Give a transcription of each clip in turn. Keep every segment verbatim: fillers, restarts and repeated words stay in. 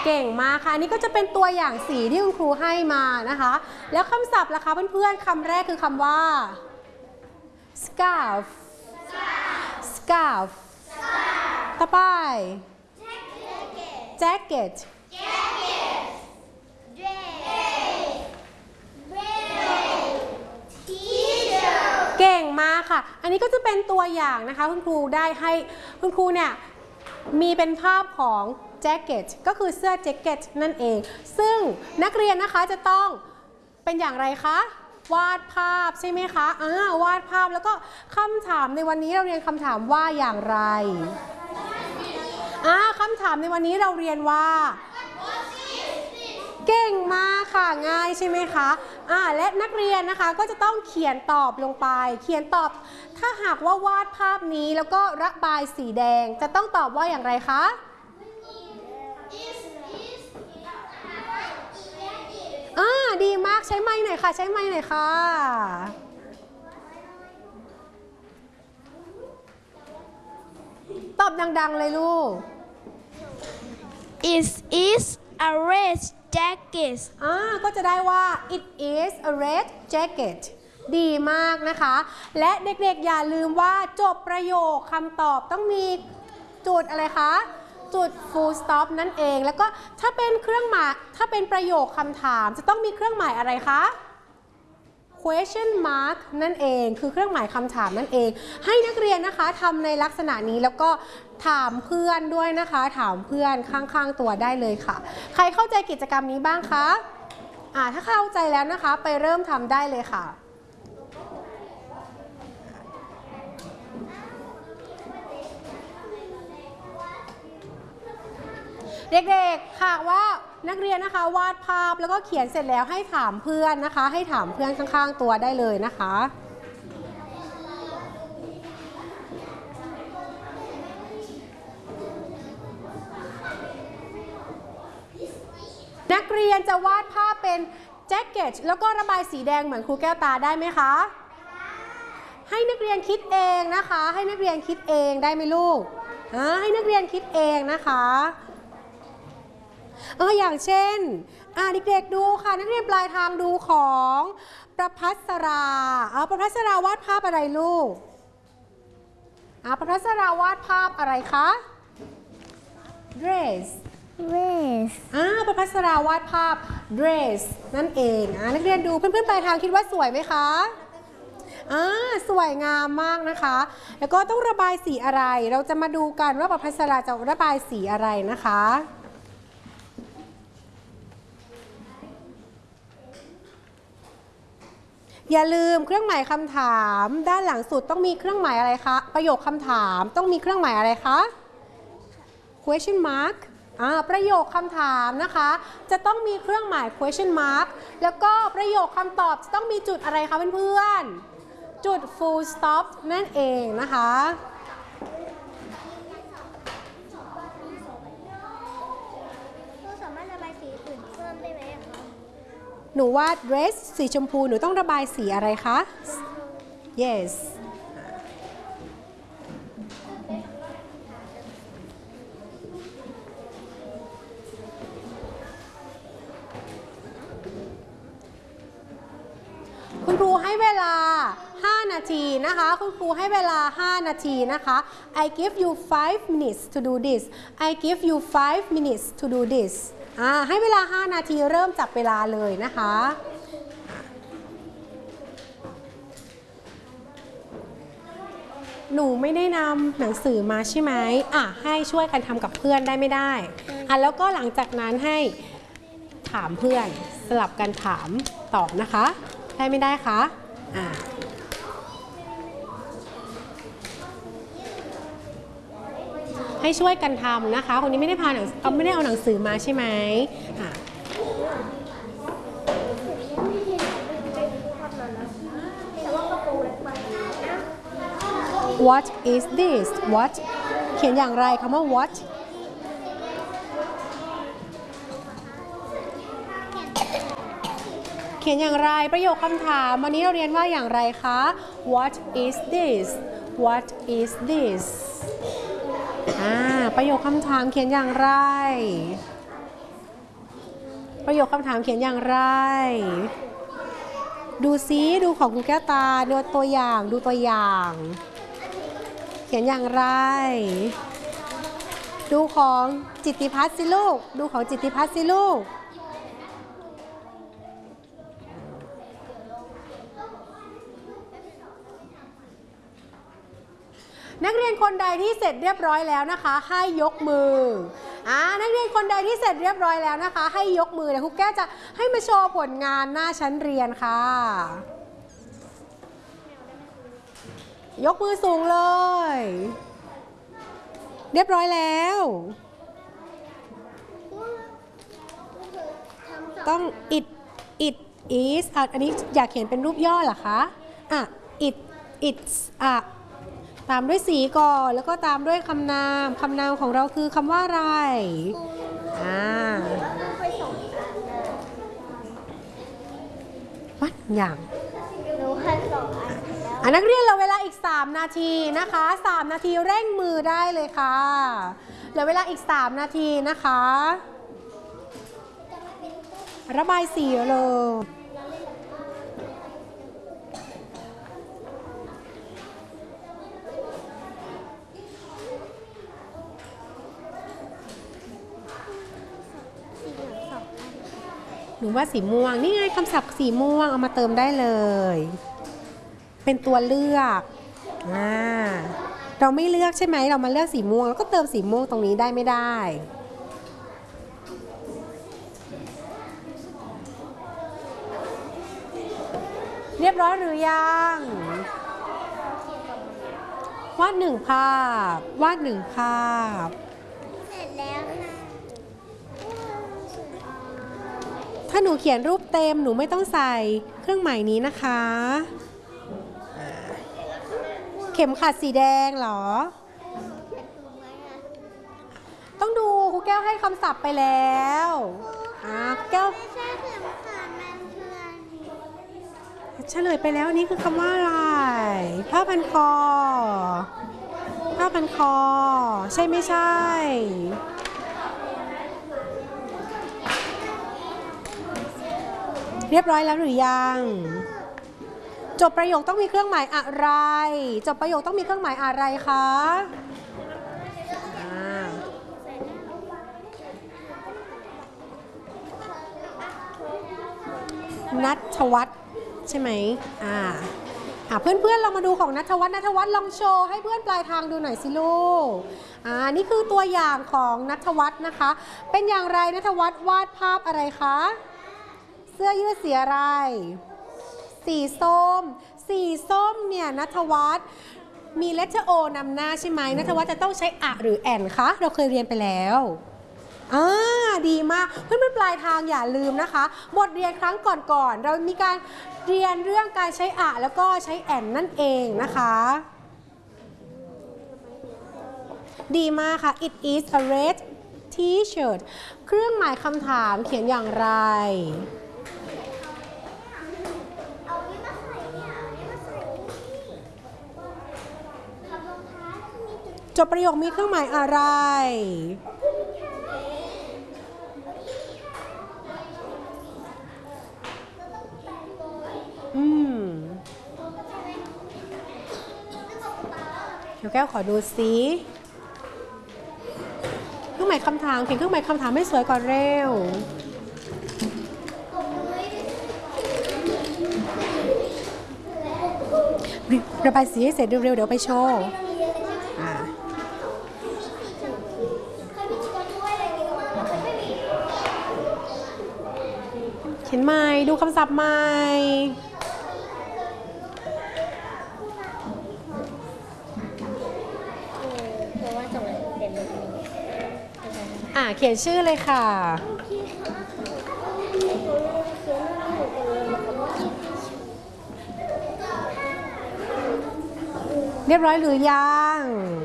เก่งมากค่ะอันนี้ก็จะเป็นตัวอย่างสีที่คุณครูให้มานะคะแล้วคำศัพท์ล่ะคะเพื่อนๆคำแรกคือคำว่า scarf scarf ต่อไป jacketเก่งมากค่ะอันนี้ก็จะเป็นตัวอย่างนะคะคุณครูได้ให้คุณครูเนี่ยมีเป็นภาพของแจ็คเก็ตก็คือเสื้อแจ็คเก็ตนั่นเองซึ่งนักเรียนนะคะจะต้องเป็นอย่างไรคะวาดภาพใช่ไหมคะอ่าวาดภาพแล้วก็คำถามในวันนี้เราเรียนคำถามว่าอย่างไรอ่าคำถามในวันนี้เราเรียนว่าเก่งมากค่ะง่ายใช่ไหมคะอ่าและนักเรียนนะคะก็จะต้องเขียนตอบลงไปเขียนตอบถ้าหากว่าวาดภาพนี้แล้วก็ระบายสีแดงจะต้องตอบว่าอย่างไรคะอ่าดีมากใช้ไม้หน่อยค่ะใช้ไม้หน่อยค่ะตอบดังๆเลยลูก It is a red jacket อ่าก็จะได้ว่า it is a red jacket ดีมากนะคะและเด็กๆอย่าลืมว่าจบประโยคคำตอบต้องมีจุดอะไรคะจุด full stop นั่นเองแล้วก็ถ้าเป็นเครื่องหมายถ้าเป็นประโยคคำถามจะต้องมีเครื่องหมายอะไรคะ question mark นั่นเองคือเครื่องหมายคำถามนั่นเองให้นักเรียนนะคะทำในลักษณะนี้แล้วก็ถามเพื่อนด้วยนะคะถามเพื่อนข้างๆตัวได้เลยค่ะใครเข้าใจกิจกรรมนี้บ้างคะอ่าถ้าเข้าใจแล้วนะคะไปเริ่มทำได้เลยค่ะเด็กๆหากว่านักเรียนนะคะวาดภาพแล้วก็เขียนเสร็จแล้วให้ถามเพื่อนนะคะให้ถามเพื่อนข้างๆตัวได้เลยนะคะนักเรียนจะวาดภาพเป็นแจ็คเก็ตแล้วก็ระบายสีแดงเหมือนครูแก้วตาได้ไหมคะให้นักเรียนคิดเองนะคะให้นักเรียนคิดเองได้ไหมลูกอ่าให้นักเรียนคิดเองนะคะเอออย่างเช่นอ่าเด็กๆดูค่ะนักเรียนปลายทางดูของประภัสราเอาประภัสราวาดภาพอะไรลูกอ่าประภัสราวาดภาพอะไรคะ dress dress อ่าประภัสราวาดภาพ dress นั่นเองอ่านักเรียนดูเพื่อนๆปลายทางคิดว่าสวยไหมคะอ่าสวยงามมากนะคะแล้วก็ต้องระบายสีอะไรเราจะมาดูกันว่าประภัสราจะระบายสีอะไรนะคะอย่าลืมเครื่องหมายคำถามด้านหลังสุดต้องมีเครื่องหมายอะไรคะประโยคคำถามต้องมีเครื่องหมายอะไรคะ question mark อ่าประโยคคำถามนะคะจะต้องมีเครื่องหมาย question mark แล้วก็ประโยคคำตอบจะต้องมีจุดอะไรคะเพื่อนๆจุด full stop นั่นเองนะคะหนูวาด dress สีชมพูหนูต้องระบายสีอะไรคะ yes คุณครูให้เวลาห้านาทีนะคะคุณครูให้เวลาห้านาทีนะคะ I give you five minutes to do this I give you five minutes to do thisอ่าให้เวลาห้านาทีเริ่มจับเวลาเลยนะคะหนูไม่ได้นำหนังสือมาใช่ไหมอ่ะให้ช่วยกันทำกับเพื่อนได้ไม่ได้อ่ะแล้วก็หลังจากนั้นให้ถามเพื่อนสลับกันถามตอบนะคะได้ไม่ได้คะอ่ะให้ช่วยกันทำนะคะคนนี้ไม่ได้พาหนังเขาไม่ได้เอาหนังสือมาใช่ไหมอ่ะ What is this What เขียนอย่างไรคำว่า What เขียนอย่างไรประโยคคำถามวันนี้เราเรียนว่าอย่างไรคะ What is this What is thisอ่าประโยคคำถามเขียนอย่างไรประโยคคำถามเขียนอย่างไร ดูซิดูของคุณแก้วตาดูตัวอย่างดูตัวอย่าง เขียนอย่างไร ดูของจิตติพัฒน์สิลูกดูของจิตติพัฒน์สิลูกนักเรียนคนใดที่เสร็จเรียบร้อยแล้วนะคะให้ยกมืออ่านักเรียนคนใดที่เสร็จเรียบร้อยแล้วนะคะให้ยกมือเดี๋ยวครูแก้วจะให้มาโชว์ผลงานหน้าชั้นเรียนค่ะยกมือสูงเลยเรียบร้อยแล้วต้อง it it is อ่ะอันนี้อยากเขียนเป็นรูปย่อเหรอคะอ่ะ it it's อ่ะตามด้วยสีก่อนแล้วก็ตามด้วยคำนามคำนามของเราคือคำว่าอะไรอ่าวัดอย่างอ่ะนักเรียนเราเวลาอีกสามนาทีนะคะสามนาทีเร่งมือได้เลยค่ะเหลือเวลาอีกสามนาทีนะคะระบายสีเลยหนูว่าสีม่วงนี่ไงคำศัพท์สีม่วงเอามาเติมได้เลยเป็นตัวเลือกอ่าเราไม่เลือกใช่ไหมเรามาเลือกสีม่วงแล้วก็เติมสีม่วงตรงนี้ได้ไม่ได้เรียบร้อยหรือยังวาดหนึ่งภาพวาดหนึ่งภาพเสร็จแล้วนะถ้าหนูเขียนรูปเต็มหนูไม่ต้องใส่เครื่องหมายนี้นะคะเข็มขัดสีแดงเหรอต้องดูครูแก้วให้คำศัพท์ไปแล้วอ่าแก้วไม่ใช่เข็มขัดมันคืออันนี้เฉลยไปแล้วนี่คือคำว่าอะไรผ้าพันคอผ้าพันคอใช่ไม่ใช่เรียบร้อยแล้วหรือยังจบประโยคต้องมีเครื่องหมายอะไรจบประโยคต้องมีเครื่องหมายอะไรคะณัฐวัฒน์ใช่ไหมอ่าอ่าเพื่อนๆเรามาดูของณัฐวัฒน์ณัฐวัฒน์ลองโชว์ให้เพื่อนปลายทางดูหน่อยสิลูกอ่านี่คือตัวอย่างของณัฐวัฒน์นะคะเป็นอย่างไรณัฐวัฒน์วาดภาพอะไรคะเสื้อยืดสีอะไรสีส้มสีส้มเนี่ยณัฐวัฒน์มีเลตเตอร์โอนำหน้าใช่ไหมณัฐวัฒน์จะต้องใช้อะหรือแอนคะเราเคยเรียนไปแล้วอ่าดีมากเพื่อนๆปลายทางอย่าลืมนะคะบทเรียนครั้งก่อนๆเรามีการเรียนเรื่องการใช้อะแล้วก็ใช้แอนนั่นเองนะคะดีมากค่ะ it is a red t-shirt เครื่องหมายคำถามเขียนอย่างไรจบประโยคมีเครื่องหมายอะไรอืมเดี๋ยวแก้วขอดูซิเครื่องหมายคำถามเขียนเครื่องหมายคำถามให้สวยก่อนเร็วระบายสีให้เสร็จเร็วๆเดี๋ยวไปโชว์เขียนใหม่ดูคำศัพท์ใหม่อ่าเขียนชื่อเลยค่ะเรียบร้อยหรือยัง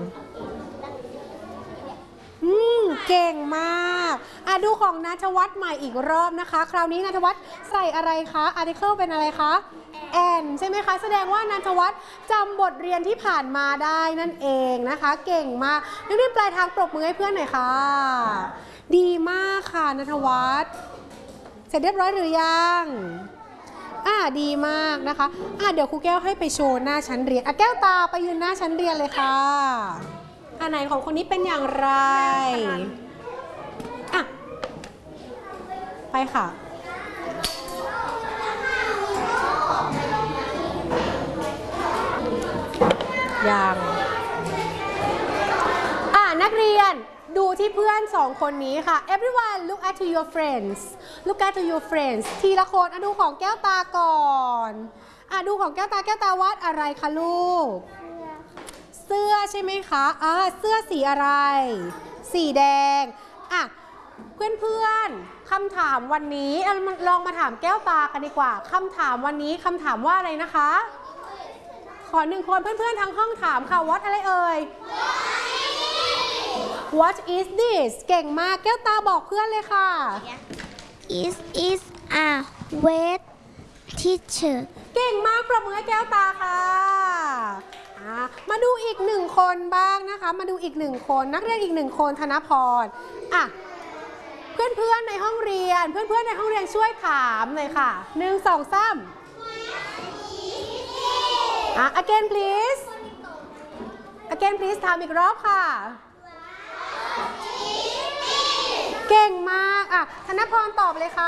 อืมเก่งมากอ่ะดูของณัฐวัฒน์ใหม่อีกรอบนะคะคราวนี้ณัฐวัฒน์ใส่อะไรคะ article เป็นอะไรคะ and ใช่ไหมคะแสดงว่าณัฐวัฒน์จำบทเรียนที่ผ่านมาได้นั่นเองนะคะเก่งมากนักเรียนปลายทางปรบมือให้เพื่อนหน่อยค่ะดีมากค่ะณัฐวัฒน์เสร็จเรียบร้อยหรือยังอ่าดีมากนะคะอ่าเดี๋ยวครูแก้วให้ไปโชว์หน้าชั้นเรียนอ่ะแก้วตาไปยืนหน้าชั้นเรียนเลยค่ะอ่าไหนของคนนี้เป็นอย่างไรอ่ะไปค่ะยังอ่ะนักเรียนดูที่เพื่อนสองคนนี้ค่ะ everyone look at to your friends look at to your friends ทีละคนอ่ะดูของแก้วตาก่อนอ่ะดูของแก้วตาแก้วตาวาดอะไรคะลูกเสื้อใช่ไหมคะอ่ะเสื้อสีอะไรสีแดงอ่ะเพื่อนๆคำถามวันนี้ลองมาถามแก้วตากันดีกว่าคำถามวันนี้คำถามว่าอะไรนะคะขอหนึ่งคนเพื่อนๆทั้งห้องถามค่ะ what อะไรเอ่ย what is this เก่งมากแก้วตาบอกเพื่อนเลยค่ะ is is a wet teacher เก่งมากปรบมือให้แก้วตาค่ะอ่ามาดูอีกหนึ่งคนบ้างนะคะมาดูอีกหนึ่งคนนักเรียนอีกหนึ่งคนธนพรอ่ะเพื่อนๆในห้องเรียนเพื่อนๆในห้องเรียนช่วยถามเลยค่ะหนึ่งสองสามอ่ะ again please again please ถามอีกรอบค่ะเก่งมากอ่ะธนพรตอบเลยค่ะ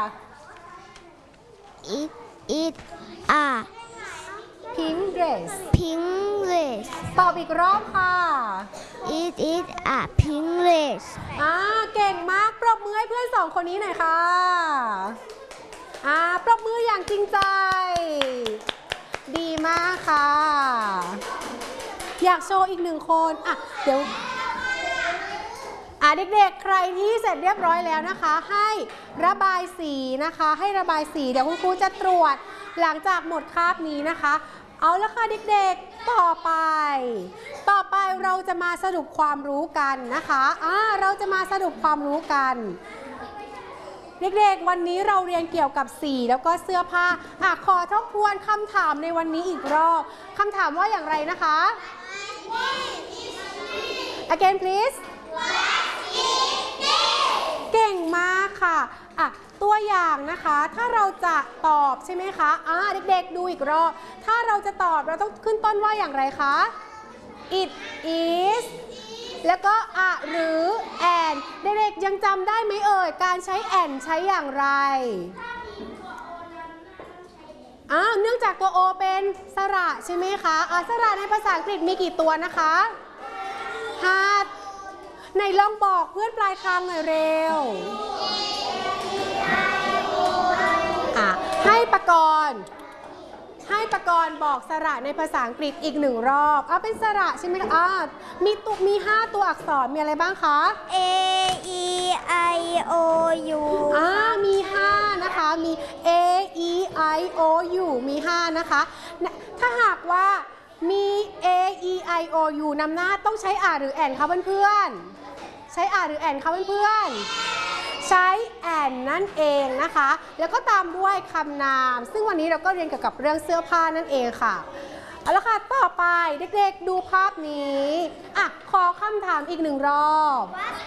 it it a pink dress pink dress ตอบอีกรอบค่ะ it it a pink dress อ่าเก่งมากปรบมือให้เพื่อนสองคนนี้หน่อยค่ะอ่าปรบมืออย่างจริงใจดีมากค่ะอยากโชว์อีกหนึ่งคนอ่ะเดี๋ยวอ่ะเด็กๆใครที่เสร็จเรียบร้อยแล้วนะคะให้ระบายสีนะคะให้ระบายสีเดี๋ยวคุณครูจะตรวจหลังจากหมดคาบนี้นะคะเอาละค่ะเด็กๆต่อไปต่อไปเราจะมาสรุปความรู้กันนะคะอ่าเราจะมาสรุปความรู้กันเด็กๆวันนี้เราเรียนเกี่ยวกับสีแล้วก็เสื้อผ้าอ่ะขอทบทวนคำถามในวันนี้อีกรอบคำถามว่าอย่างไรนะคะ again please เก่งมากค่ะอ่ะตัวอย่างนะคะถ้าเราจะตอบใช่ไหมคะอ่าเด็กๆดูอีกรอบถ้าเราจะตอบเราต้องขึ้นต้นว่าอย่างไรคะ it is แล้วก็อะหรือ and เด็กๆยังจำได้ไหมเอ่ยการใช้ and ใช้อย่างไรอ้าวเนื่องจากตัว o เป็นสระใช่ไหมคะอ่ะสระในภาษาอังกฤษมีกี่ตัวนะคะห้าไหนลองบอกเพื่อนปลายทางหน่อยเร็วอ่ะให้ประกรณ์ให้ประกรณ์บอกสระในภาษาอังกฤษอีกหนึ่งรอบอ่ะเป็นสระใช่ไหมคะอ่ะมีตัวมีห้าตัวอักษรมีอะไรบ้างคะ A E I O U อ่ามีห้านะคะมี A E I O U มีห้านะคะถ้าหากว่ามี A E I O U นำหน้าต้องใช้อ่าหรือแอนคะเพื่อนๆใช้อ่าหรือแอนคะเพื่อนๆใช้แอนนั่นเองนะคะแล้วก็ตามด้วยคำนามซึ่งวันนี้เราก็เรียนเกี่ยวกับเรื่องเสื้อผ้านั่นเองค่ะเอาละค่ะต่อไปเด็กๆดูภาพนี้อ่ะขอคำถามอีกหนึ่งรอบ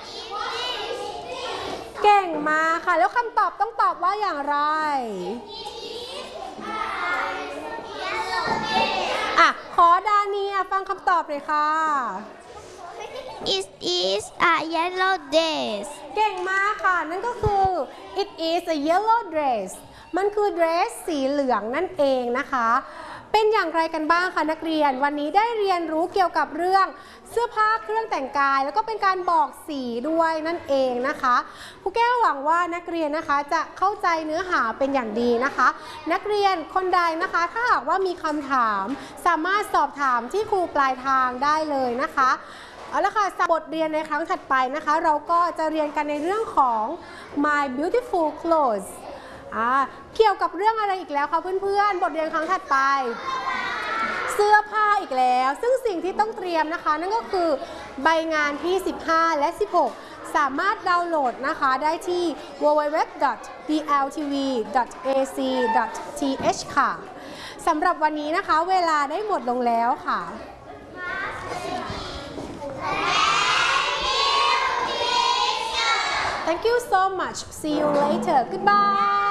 เก่งมากค่ะแล้วคำตอบต้องตอบว่าอย่างไรอ่ะขอดาเนียฟังคำตอบเลยค่ะ It is a yellow dress เก่งมากค่ะนั่นก็คือ it is a yellow dress มันคือ dress สีเหลืองนั่นเองนะคะเป็นอย่างไรกันบ้างคะนักเรียนวันนี้ได้เรียนรู้เกี่ยวกับเรื่องเสื้อผ้าเครื่องแต่งกายแล้วก็เป็นการบอกสีด้วยนั่นเองนะคะครูแก้วหวังว่านักเรียนนะคะจะเข้าใจเนื้อหาเป็นอย่างดีนะคะนักเรียนคนใดนะคะถ้าหากว่ามีคำถามสามารถสอบถามที่ครูปลายทางได้เลยนะคะเอาละค่ะบทเรียนในครั้งถัดไปนะคะเราก็จะเรียนกันในเรื่องของ My Beautiful Clothes อ่าเกี่ยวกับเรื่องอะไรอีกแล้วคะเพื่อนๆบทเรียนครั้งถัดไปเสื้อผ้าอีกแล้วซึ่งสิ่งที่ต้องเตรียมนะคะนั่นก็คือใบงานที่สิบห้าและสิบหกสามารถดาวน์โหลดนะคะได้ที่ ดับเบิลยู ดับเบิลยู ดับเบิลยู ดอท ดี แอล ที วี ดอท เอ ซี ดอท ที เอช ค่ะสำหรับวันนี้นะคะเวลาได้หมดลงแล้วค่ะ thank you so much see you later goodbye